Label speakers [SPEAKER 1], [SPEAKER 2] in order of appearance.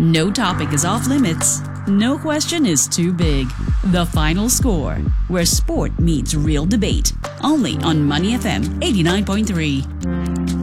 [SPEAKER 1] No topic is off limits. No question is too big. The Final Score, where sport meets real debate. Only on Money FM 89.3.